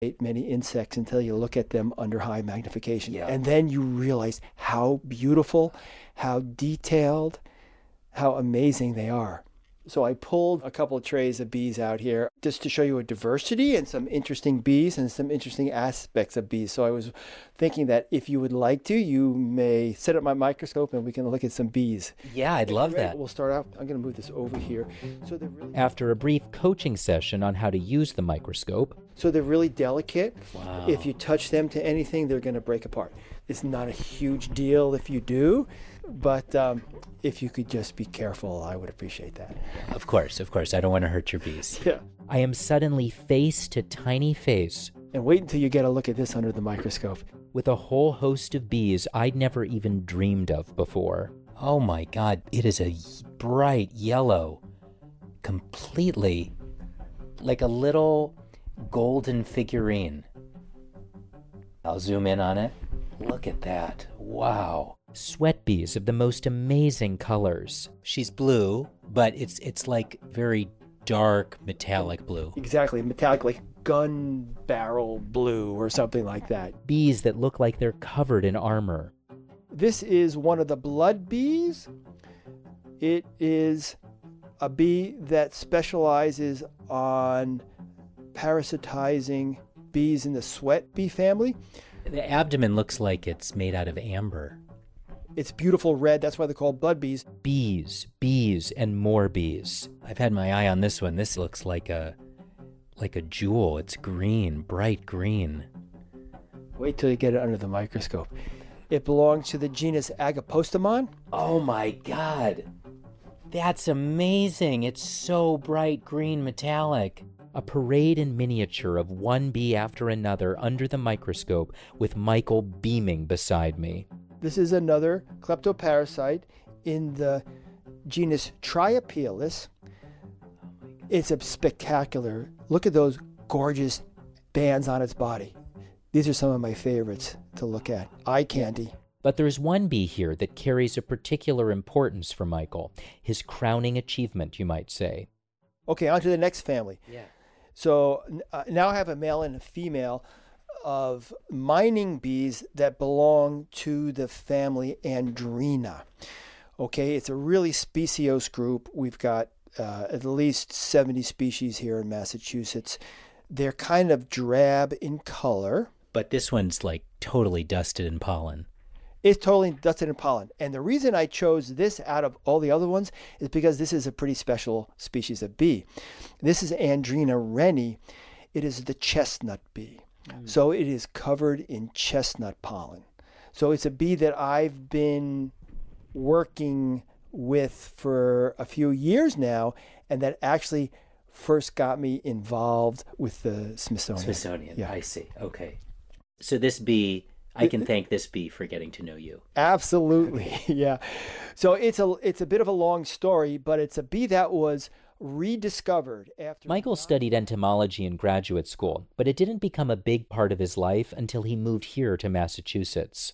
many insects until you look at them under high magnification. Yeah. And then you realize how beautiful, how detailed, how amazing they are. So I pulled a couple of trays of bees out here just to show you a diversity and some interesting bees and some interesting aspects of bees. So I was thinking that if you would like to, you may set up my microscope and we can look at some bees. Yeah, I'd love that. We'll start out. I'm going to move this over here. After a brief coaching session on how to use the microscope. So they're really delicate. Wow. If you touch them to anything, they're going to break apart. It's not a huge deal if you do, but if you could just be careful, I would appreciate that. Of course. I don't want to hurt your bees. Yeah. I am suddenly face to tiny face. And wait until you get a look at this under the microscope. With a whole host of bees I'd never even dreamed of before. Oh my God, it is a bright yellow, completely like a little golden figurine. I'll zoom in on it. Look at that. Wow. Sweat bees of the most amazing colors. She's blue, but it's like very dark metallic blue. Exactly, metallic, like gun barrel blue or something like that. Bees that look like they're covered in armor. This is one of the blood bees. It is a bee that specializes on parasitizing bees in the sweat bee family. The abdomen looks like it's made out of amber. It's beautiful red. That's why they're called blood bees. Bees, and more bees. I've had my eye on this one. This looks like a jewel. It's green, bright green. Wait till you get it under the microscope. It belongs to the genus Agapostemon. Oh my God. That's amazing. It's so bright green metallic. A parade in miniature of one bee after another under the microscope with Michael beaming beside me. This is another kleptoparasite in the genus Triapelus. It's a spectacular. Look at those gorgeous bands on its body. These are some of my favorites to look at. Eye candy. But there's one bee here that carries a particular importance for Michael. His crowning achievement, you might say. Okay, on to the next family. Yeah. So now I have a male and a female of mining bees that belong to the family Andrena. Okay, it's a really speciose group. We've got at least 70 species here in Massachusetts. They're kind of drab in color. But this one's like totally dusted in pollen. It's totally dusted in pollen. And the reason I chose this out of all the other ones is because this is a pretty special species of bee. This is Andrena rennie. It is the chestnut bee. So it is covered in chestnut pollen. So it's a bee that I've been working with for a few years now, and that actually first got me involved with the Smithsonian. Yeah. I see. Okay. So this bee, I can thank this bee for getting to know you. Absolutely. Yeah. So it's a bit of a long story, but it's a bee that was rediscovered after... Michael studied entomology in graduate school, but it didn't become a big part of his life until he moved here to Massachusetts.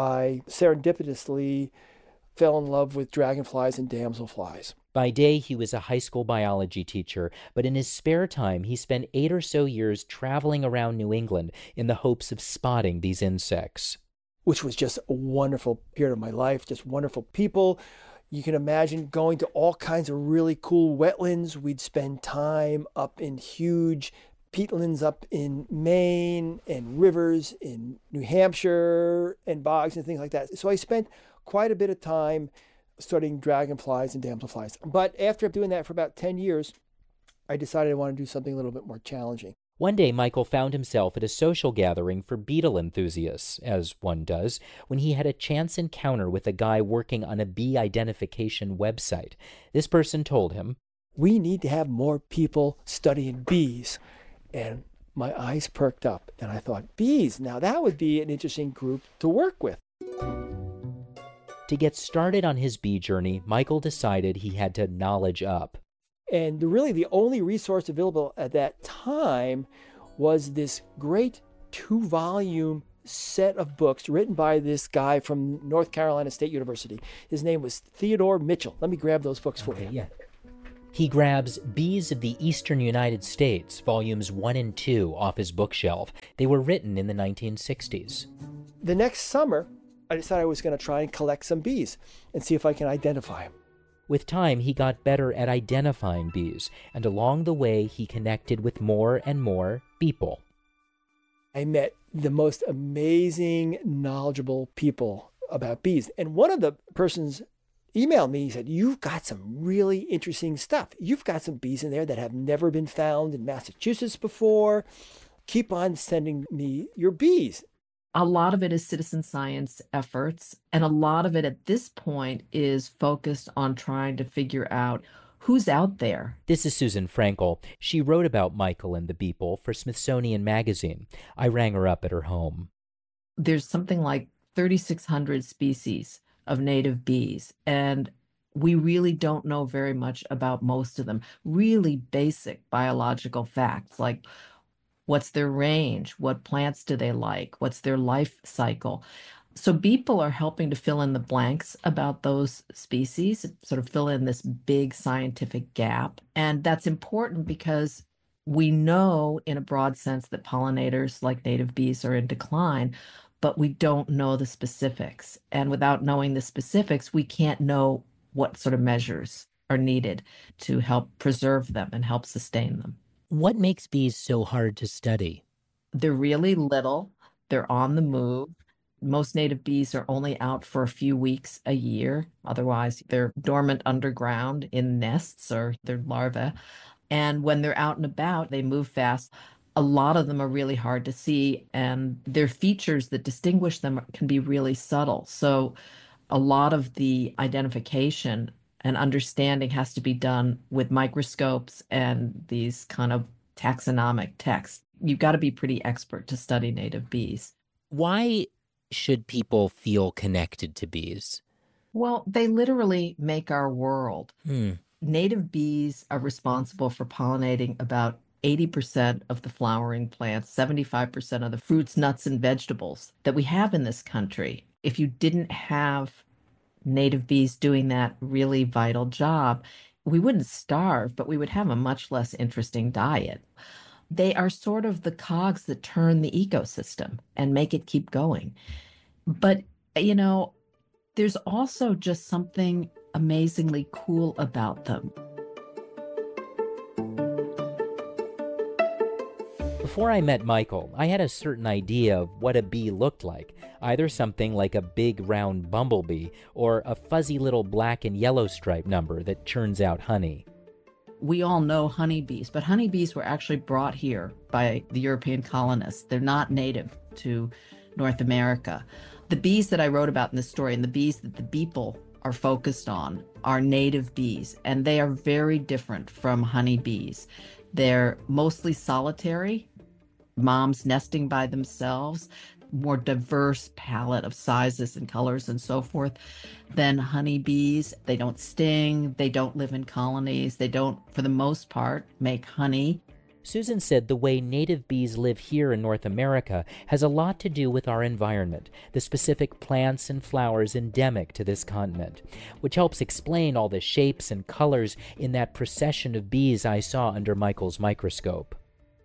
I serendipitously fell in love with dragonflies and damselflies. By day, he was a high school biology teacher, but in his spare time, he spent 8 or so years traveling around New England in the hopes of spotting these insects. Which was just a wonderful period of my life, just wonderful people. You can imagine going to all kinds of really cool wetlands. We'd spend time up in huge peatlands up in Maine and rivers in New Hampshire and bogs and things like that. So I spent quite a bit of time studying dragonflies and damselflies. But after doing that for about 10 years, I decided I wanted to do something a little bit more challenging. One day, Michael found himself at a social gathering for beetle enthusiasts, as one does, when he had a chance encounter with a guy working on a bee identification website. This person told him, "We need to have more people studying bees." And my eyes perked up, and I thought, bees, now that would be an interesting group to work with. To get started on his bee journey, Michael decided he had to knowledge up. And really the only resource available at that time was this great 2-volume set of books written by this guy from North Carolina State University. His name was Theodore Mitchell. Let me grab those books for you. Yeah. He grabs Bees of the Eastern United States, volumes 1 and 2, off his bookshelf. They were written in the 1960s. The next summer, I decided I was going to try and collect some bees and see if I can identify them. With time, he got better at identifying bees, and along the way, he connected with more and more people. I met the most amazing, knowledgeable people about bees. And one of the persons emailed me. He said, "You've got some really interesting stuff. You've got some bees in there that have never been found in Massachusetts before. Keep on sending me your bees." A lot of it is citizen science efforts, and a lot of it at this point is focused on trying to figure out who's out there. This is Susan Frankel. She wrote about Michael and the Beeple for Smithsonian Magazine. I rang her up at her home. There's something like 3,600 species of native bees, and we really don't know very much about most of them. Really basic biological facts like what's their range, what plants do they like, what's their life cycle. So people are helping to fill in the blanks about those species, sort of fill in this big scientific gap. And that's important because we know in a broad sense that pollinators like native bees are in decline, but we don't know the specifics. And without knowing the specifics, we can't know what sort of measures are needed to help preserve them and help sustain them. What makes bees so hard to study? They're really little. They're on the move. Most native bees are only out for a few weeks a year. Otherwise, they're dormant underground in nests or their larvae. And when they're out and about, they move fast. A lot of them are really hard to see, and their features that distinguish them can be really subtle. So a lot of the identification and understanding has to be done with microscopes and these kind of taxonomic texts. You've got to be pretty expert to study native bees. Why should people feel connected to bees? Well, they literally make our world. Native bees are responsible for pollinating about 80% of the flowering plants, 75% of the fruits, nuts, and vegetables that we have in this country. If you didn't have native bees doing that really vital job, we wouldn't starve, but we would have a much less interesting diet. They are sort of the cogs that turn the ecosystem and make it keep going. But, you know, there's also just something amazingly cool about them. Before I met Michael, I had a certain idea of what a bee looked like, either something like a big round bumblebee or a fuzzy little black and yellow stripe number that churns out honey. We all know honeybees, but honeybees were actually brought here by the European colonists. They're not native to North America. The bees that I wrote about in this story and the bees that the Beeple are focused on are native bees, and they are very different from honeybees. They're mostly solitary, moms nesting by themselves, more diverse palette of sizes and colors and so forth than honeybees. They don't sting, they don't live in colonies, they don't, for the most part, make honey. Susan said the way native bees live here in North America has a lot to do with our environment, the specific plants and flowers endemic to this continent, which helps explain all the shapes and colors in that procession of bees I saw under Michael's microscope.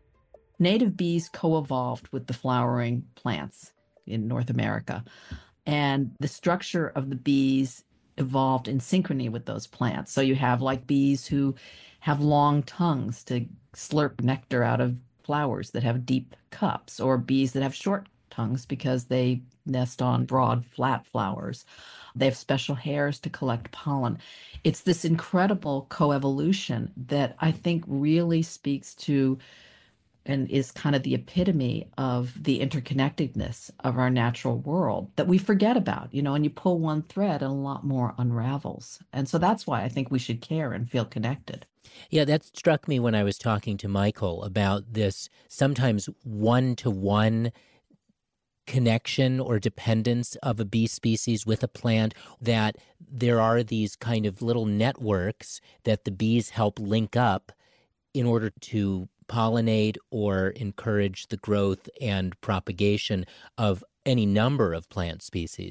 Native bees co-evolved with the flowering plants in North America, and the structure of the bees evolved in synchrony with those plants. So you have like bees who have long tongues to slurp nectar out of flowers that have deep cups, or bees that have short tongues because they nest on broad, flat flowers. They have special hairs to collect pollen. It's this incredible coevolution that I think really speaks to and is kind of the epitome of the interconnectedness of our natural world that we forget about, you know, and you pull one thread and a lot more unravels. And so that's why I think we should care and feel connected. Yeah, that struck me when I was talking to Michael about this sometimes one-to-one connection or dependence of a bee species with a plant, that there are these kind of little networks that the bees help link up in order to pollinate or encourage the growth and propagation of any number of plant species.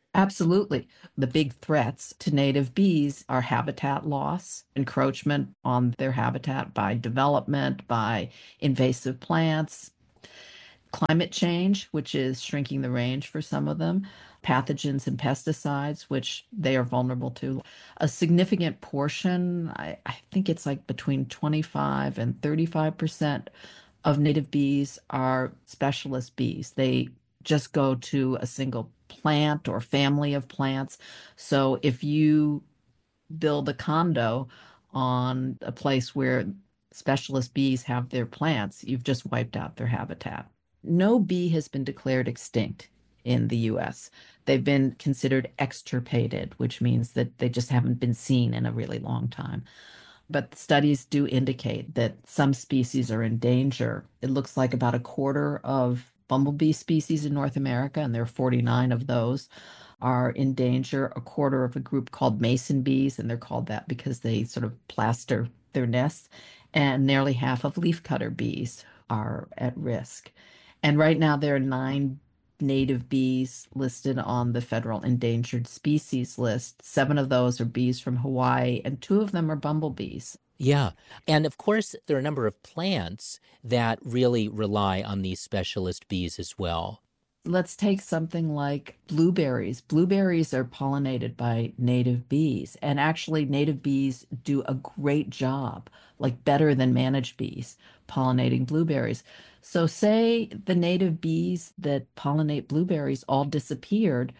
Absolutely. The big threats to native bees are habitat loss, encroachment on their habitat by development, by invasive plants, climate change, which is shrinking the range for some of them, pathogens and pesticides, which they are vulnerable to. A significant portion, I think it's like between 25 and 35% of native bees are specialist bees. They just go to a single plant or family of plants. So if you build a condo on a place where specialist bees have their plants, you've just wiped out their habitat. No bee has been declared extinct in the US. They've been considered extirpated, which means that they just haven't been seen in a really long time. But studies do indicate that some species are in danger. It looks like about a quarter of bumblebee species in North America, and there are 49 of those, are in danger. A quarter of a group called mason bees, and they're called that because they sort of plaster their nests. And nearly half of leafcutter bees are at risk. And right now, there are 9 native bees listed on the federal endangered species list. 7 of those are bees from Hawaii, and 2 of them are bumblebees. Yeah. And of course, there are a number of plants that really rely on these specialist bees as well. Let's take something like blueberries. Blueberries are pollinated by native bees, and actually, native bees do a great job, like better than managed bees, pollinating blueberries. So, say the native bees that pollinate blueberries all disappeared,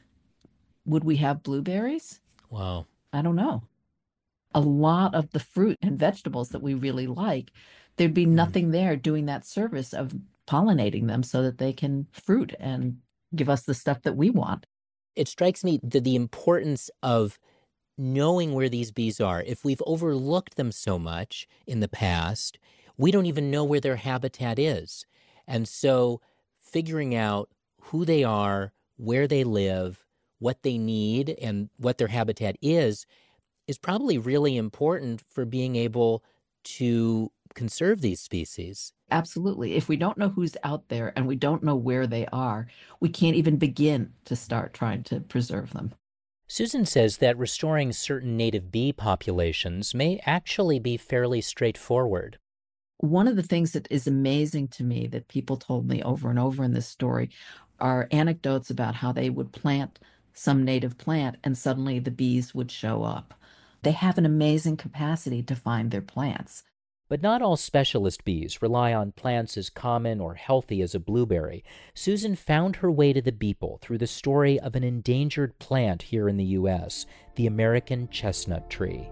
would we have blueberries? Wow. I don't know. A lot of the fruit and vegetables that we really like, there'd be nothing there doing that service of pollinating them so that they can fruit and give us the stuff that we want. It strikes me that the importance of knowing where these bees are. If we've overlooked them so much in the past, we don't even know where their habitat is. And so figuring out who they are, where they live, what they need, and what their habitat is probably really important for being able to conserve these species. Absolutely. If we don't know who's out there and we don't know where they are, we can't even begin to start trying to preserve them. Susan says that restoring certain native bee populations may actually be fairly straightforward. One of the things that is amazing to me that people told me over and over in this story are anecdotes about how they would plant some native plant and suddenly the bees would show up. They have an amazing capacity to find their plants. But not all specialist bees rely on plants as common or healthy as a blueberry. Susan found her way to the beetle through the story of an endangered plant here in the U.S., the American chestnut tree.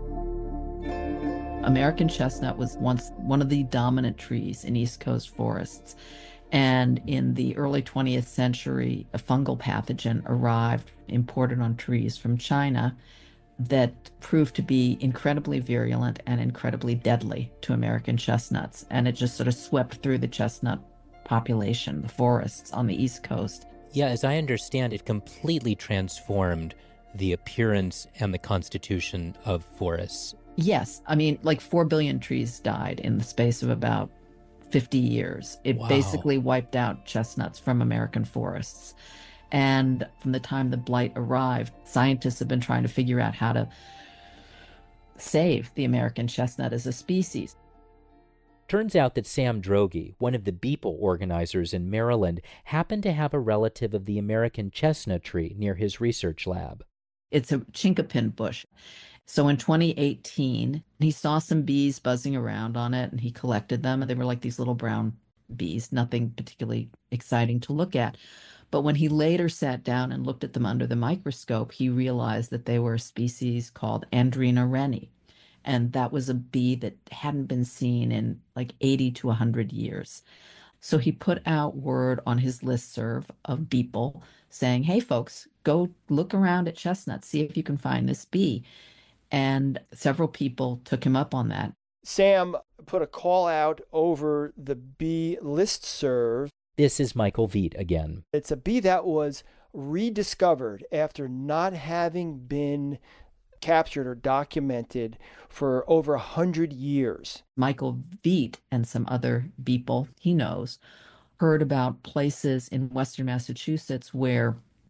American chestnut was once one of the dominant trees in East Coast forests. And in the early 20th century, a fungal pathogen arrived, imported on trees from China, that proved to be incredibly virulent and incredibly deadly to American chestnuts. And it just sort of swept through the chestnut population, the forests on the East Coast. Yeah, as I understand, it completely transformed the appearance and the constitution of forests. Yes. I mean, like 4 billion trees died in the space of about 50 years. It basically wiped out chestnuts from American forests. And from the time the blight arrived, scientists have been trying to figure out how to save the American chestnut as a species. Turns out that Sam Droege, one of the beetle organizers in Maryland, happened to have a relative of the American chestnut tree near his research lab. It's a chinkapin bush. So in 2018, he saw some bees buzzing around on it and he collected them. And they were like these little brown bees, nothing particularly exciting to look at. But when he later sat down and looked at them under the microscope, he realized that they were a species called Andrena rennie. And that was a bee that hadn't been seen in like 80 to 100 years. So he put out word on his listserv of people saying, hey, folks, go look around at chestnuts, see if you can find this bee. And several people took him up on that. Sam put a call out over the bee listserv. This is Michael Veet again. It's a bee that was rediscovered after not having been captured or documented for over 100 years. Michael Veet and some other people he knows heard about places in Western Massachusetts where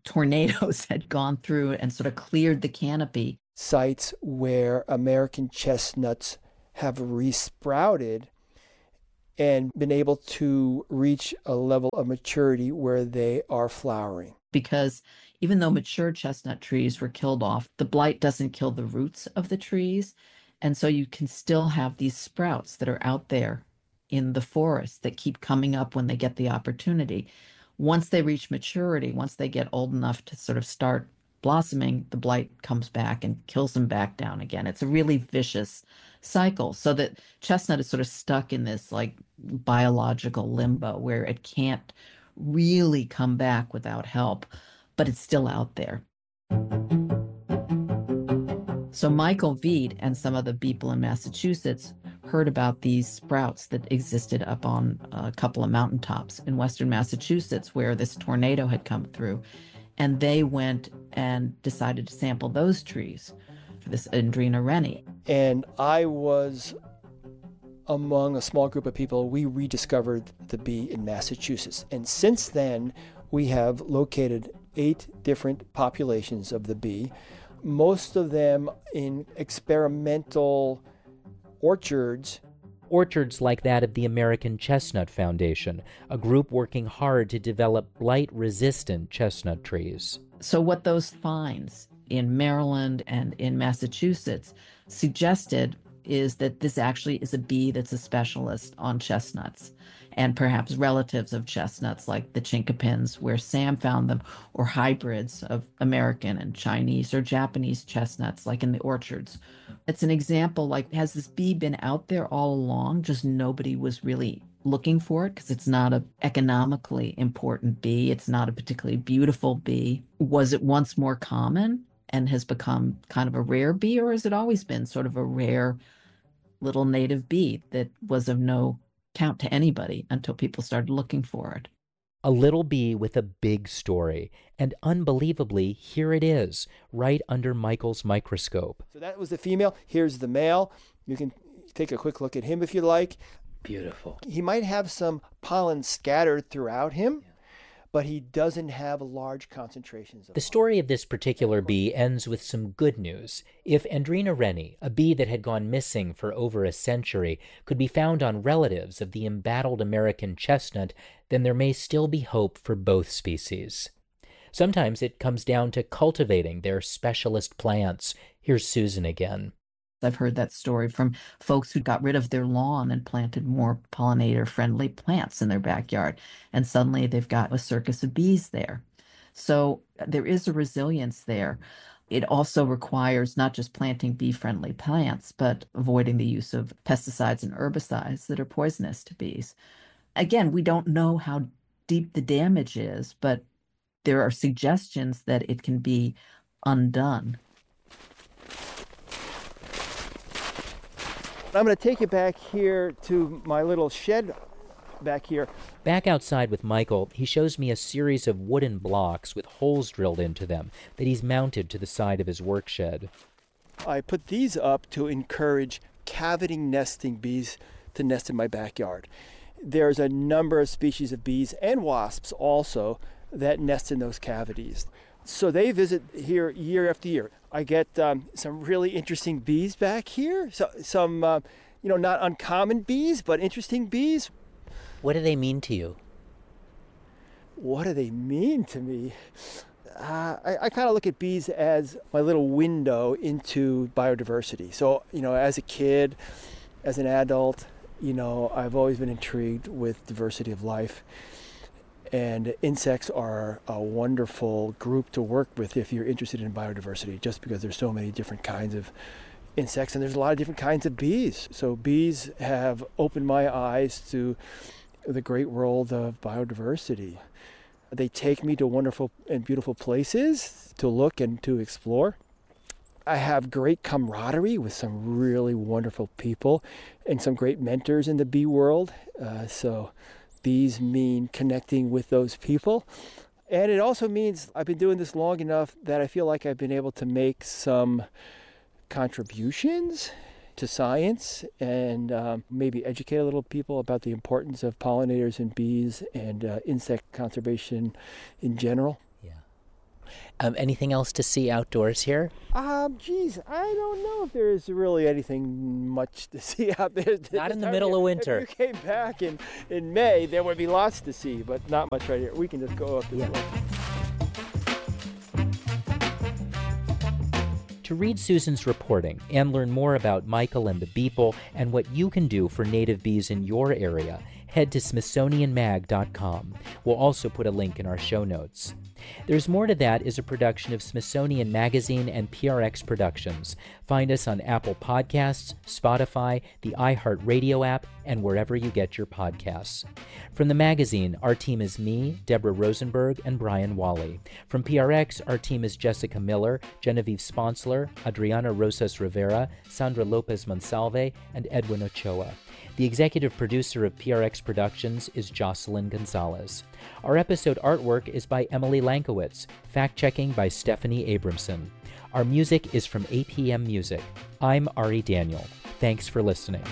tornadoes had gone through and sort of cleared the canopy. Sites where American chestnuts have resprouted and been able to reach a level of maturity where they are flowering. Because even though mature chestnut trees were killed off, the blight doesn't kill the roots of the trees. And so you can still have these sprouts that are out there in the forest that keep coming up when they get the opportunity. Once they reach maturity, once they get old enough to sort of start blossoming, the blight comes back and kills them back down again. It's a really vicious cycle, so that chestnut is sort of stuck in this like biological limbo where it can't really come back without help, but it's still out there. So Michael Veet and some of the people in Massachusetts heard about these sprouts that existed up on a couple of mountaintops in western Massachusetts where this tornado had come through. And they went and decided to sample those trees for this Andrena rennie. And I was among a small group of people. We rediscovered the bee in Massachusetts. And since then, we have located 8 different populations of the bee, most of them in experimental orchards. Orchards like that of the American Chestnut Foundation, a group working hard to develop blight-resistant chestnut trees. So what those finds in Maryland and in Massachusetts suggested is that this actually is a bee that's a specialist on chestnuts, and perhaps relatives of chestnuts like the chinkapins where Sam found them, or hybrids of American and Chinese or Japanese chestnuts like in the orchards. It's an example, like, has this bee been out there all along, just nobody was really looking for it because it's not an economically important bee, it's not a particularly beautiful bee. Was it once more common and has become kind of a rare bee, or has it always been sort of a rare little native bee that was of no count to anybody until people started looking for it? A little bee with a big story, and unbelievably, here it is, right under Michael's microscope. So that was the female. Here's the male. You can take a quick look at him if you like. Beautiful. He might have some pollen scattered throughout him, but he doesn't have large concentrations of The story of this particular bee ends with some good news. If Andrena rennie, a bee that had gone missing for over a century, could be found on relatives of the embattled American chestnut, then there may still be hope for both species. Sometimes it comes down to cultivating their specialist plants. Here's Susan again. I've heard that story from folks who got rid of their lawn and planted more pollinator-friendly plants in their backyard, and suddenly they've got a circus of bees there. So there is a resilience there. It also requires not just planting bee-friendly plants, but avoiding the use of pesticides and herbicides that are poisonous to bees. Again, we don't know how deep the damage is, but there are suggestions that it can be undone. I'm going to take you back here to my little shed back here. Back outside with Michael, he shows me a series of wooden blocks with holes drilled into them that he's mounted to the side of his work shed. I put these up to encourage cavity nesting bees to nest in my backyard. There's a number of species of bees and wasps also that nest in those cavities. So they visit here year after year. I get some really interesting bees back here. So, some, not uncommon bees, but interesting bees. What do they mean to you? What do they mean to me? I kind of look at bees as my little window into biodiversity. So, as a kid, as an adult, I've always been intrigued with diversity of life. And insects are a wonderful group to work with if you're interested in biodiversity, just because there's so many different kinds of insects and there's a lot of different kinds of bees. So bees have opened my eyes to the great world of biodiversity. They take me to wonderful and beautiful places to look and to explore. I have great camaraderie with some really wonderful people and some great mentors in the bee world. So bees mean connecting with those people. And it also means I've been doing this long enough that I feel like I've been able to make some contributions to science and maybe educate a little people about the importance of pollinators and bees and insect conservation in general. Yeah. Anything else to see outdoors here? Geez, I don't know if there's really anything much to see out there. Not in the middle of winter. If you came back in May, there would be lots to see, but not much right here. We can just go up this way. To read Susan's reporting and learn more about Michael and the Beeple and what you can do for native bees in your area, head to smithsonianmag.com. We'll also put a link in our show notes. There's More to That is a production of Smithsonian Magazine and PRX Productions. Find us on Apple Podcasts, Spotify, the iHeartRadio app, and wherever you get your podcasts. From the magazine, our team is me, Deborah Rosenberg, and Brian Wally. From PRX, our team is Jessica Miller, Genevieve Sponsler, Adriana Rosas Rivera, Sandra Lopez Monsalve, and Edwin Ochoa. The executive producer of PRX Productions is Jocelyn Gonzalez. Our episode artwork is by Emily Lankowitz, fact-checking by Stephanie Abramson. Our music is from APM Music. I'm Ari Daniel. Thanks for listening.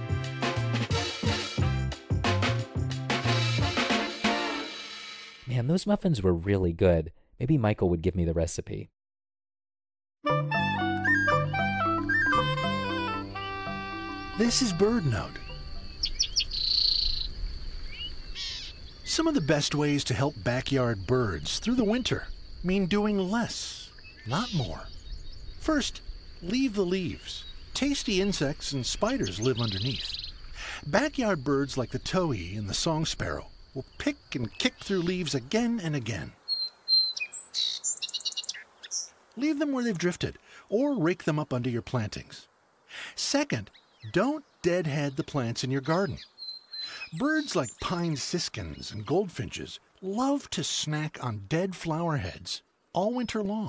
Man, those muffins were really good. Maybe Michael would give me the recipe. This is BirdNote. Some of the best ways to help backyard birds through the winter mean doing less, not more. First, leave the leaves. Tasty insects and spiders live underneath. Backyard birds like the towhee and the song sparrow will pick and kick through leaves again and again. Leave them where they've drifted, or rake them up under your plantings. Second, don't deadhead the plants in your garden. Birds like pine siskins and goldfinches love to snack on dead flower heads all winter long.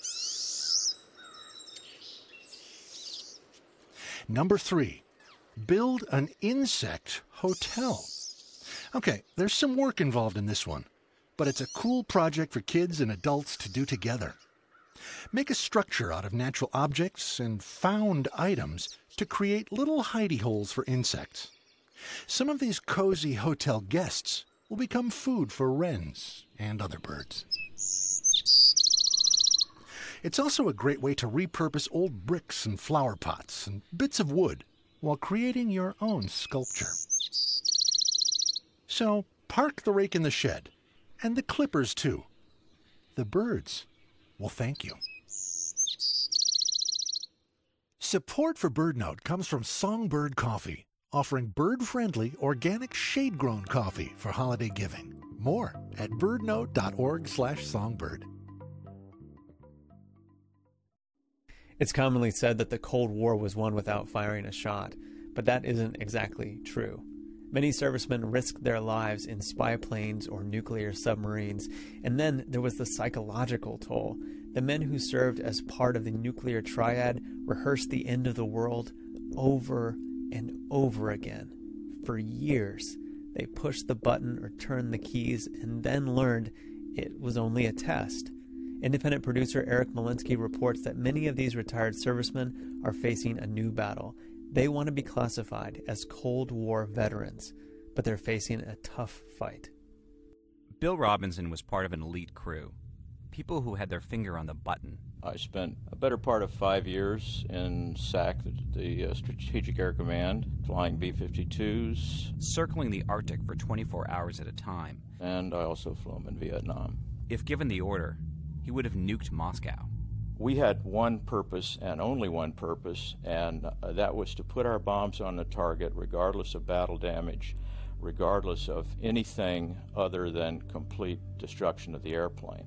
Number 3, build an insect hotel. Okay, there's some work involved in this one, but it's a cool project for kids and adults to do together. Make a structure out of natural objects and found items to create little hidey holes for insects. Some of these cozy hotel guests will become food for wrens and other birds. It's also a great way to repurpose old bricks and flower pots and bits of wood while creating your own sculpture. So park the rake in the shed, and the clippers too. The birds will thank you. Support for BirdNote comes from Songbird Coffee, offering bird-friendly, organic, shade-grown coffee for holiday giving. More at birdnote.org/songbird. It's commonly said that the Cold War was won without firing a shot, but that isn't exactly true. Many servicemen risked their lives in spy planes or nuclear submarines, and then there was the psychological toll. The men who served as part of the nuclear triad rehearsed the end of the world over and over again. For years, they pushed the button or turned the keys and then learned it was only a test. Independent producer Eric Malinsky reports that many of these retired servicemen are facing a new battle. They want to be classified as Cold War veterans, but they're facing a tough fight. Bill Robinson was part of an elite crew, people who had their finger on the button. I spent a better part of 5 years in SAC, the Strategic Air Command, flying B-52s. Circling the Arctic for 24 hours at a time. And I also flew them in Vietnam. If given the order, he would have nuked Moscow. We had one purpose and only one purpose, and that was to put our bombs on the target regardless of battle damage, regardless of anything other than complete destruction of the airplane.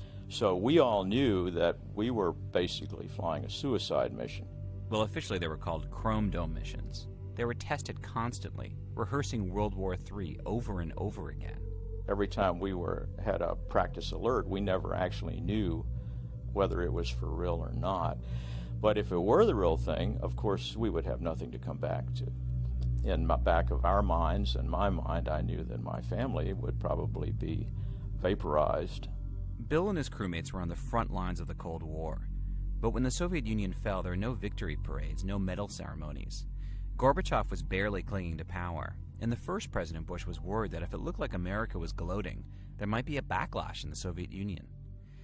So we all knew that we were basically flying a suicide mission. Well, officially they were called Chrome Dome missions. They were tested constantly, rehearsing World War III over and over again. Every time we had a practice alert, we never actually knew whether it was for real or not. But if it were the real thing, of course, we would have nothing to come back to. In the back of our minds and my mind, I knew that my family would probably be vaporized. Bill and his crewmates were on the front lines of the Cold War. But when the Soviet Union fell, there were no victory parades, no medal ceremonies. Gorbachev was barely clinging to power, and the first President Bush was worried that if it looked like America was gloating, there might be a backlash in the Soviet Union.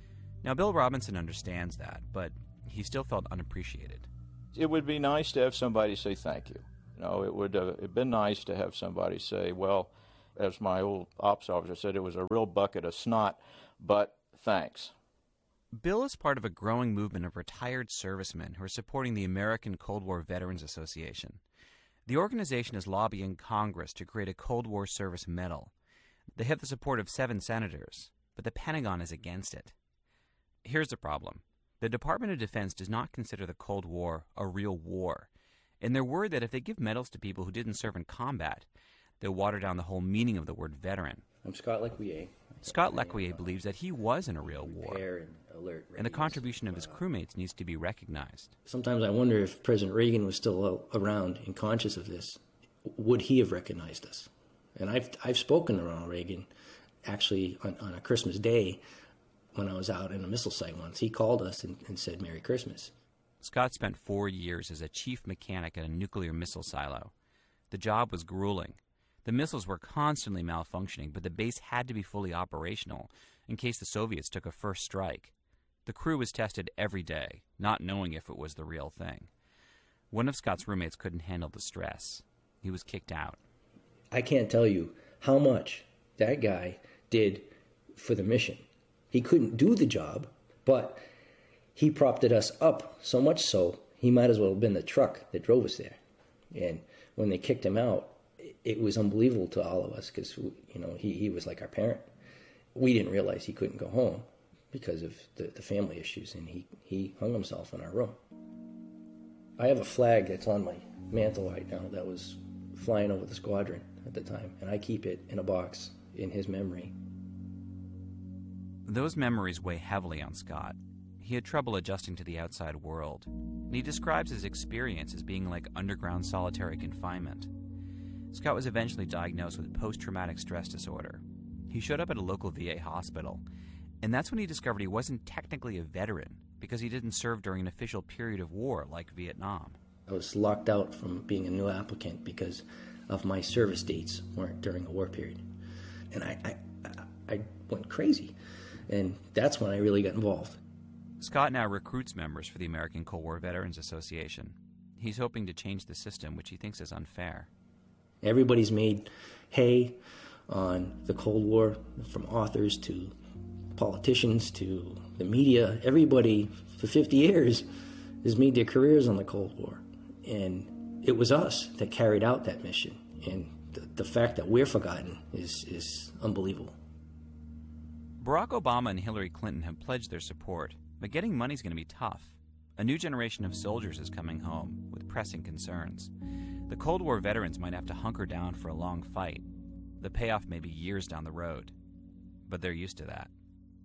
Now, Bill Robinson understands that, but he still felt unappreciated. It would be nice to have somebody say thank you. It would have been nice to have somebody say, well, as my old ops officer said, it was a real bucket of snot, but thanks. Bill is part of a growing movement of retired servicemen who are supporting the American Cold War Veterans Association. The organization is lobbying Congress to create a Cold War Service Medal. They have the support of 7 senators, but the Pentagon is against it. Here's the problem. The Department of Defense does not consider the Cold War a real war, and they're worried that if they give medals to people who didn't serve in combat, they'll water down the whole meaning of the word veteran. I'm Scott Lequier. Scott Lequier believes that he was in a real war, and the contribution of his crewmates needs to be recognized. Sometimes I wonder if President Reagan was still around and conscious of this, would he have recognized us? And I've spoken to Ronald Reagan, actually, on a Christmas day when I was out in a missile site once. He called us and said, Merry Christmas. Scott spent 4 years as a chief mechanic at a nuclear missile silo. The job was grueling. The missiles were constantly malfunctioning, but the base had to be fully operational in case the Soviets took a first strike. The crew was tested every day, not knowing if it was the real thing. One of Scott's roommates couldn't handle the stress. He was kicked out. I can't tell you how much that guy did for the mission. He couldn't do the job, but he propped us up so much so he might as well have been the truck that drove us there. And when they kicked him out, it was unbelievable to all of us because, he was like our parent. We didn't realize he couldn't go home because of the family issues, and he hung himself in our room. I have a flag that's on my mantle right now that was flying over the squadron at the time, and I keep it in a box in his memory. Those memories weigh heavily on Scott. He had trouble adjusting to the outside world, and he describes his experience as being like underground solitary confinement. Scott was eventually diagnosed with post-traumatic stress disorder. He showed up at a local VA hospital, and that's when he discovered he wasn't technically a veteran because he didn't serve during an official period of war like Vietnam. I was locked out from being a new applicant because of my service dates weren't during a war period. And I went crazy, and that's when I really got involved. Scott now recruits members for the American Cold War Veterans Association. He's hoping to change the system, which he thinks is unfair. Everybody's made hay on the Cold War, from authors to politicians to the media. Everybody for 50 years has made their careers on the Cold War. And it was us that carried out that mission. And the fact that we're forgotten is unbelievable. Barack Obama and Hillary Clinton have pledged their support, but getting money is going to be tough. A new generation of soldiers is coming home with pressing concerns. The Cold War veterans might have to hunker down for a long fight. The payoff may be years down the road, but they're used to that.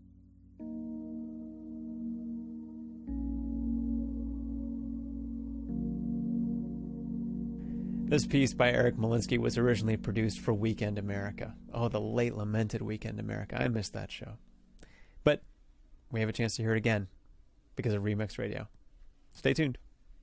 This piece by Eric Molinsky was originally produced for Weekend America. Oh, the late lamented Weekend America. I missed that show. But we have a chance to hear it again because of Remix Radio. Stay tuned.